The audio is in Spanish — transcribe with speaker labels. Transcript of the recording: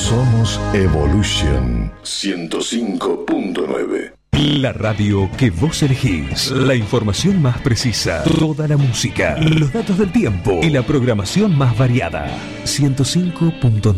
Speaker 1: Somos Evolution 105.9.
Speaker 2: La radio que vos elegís. La información más precisa. Toda la música. Los datos del tiempo. Y la programación más variada. 105.9.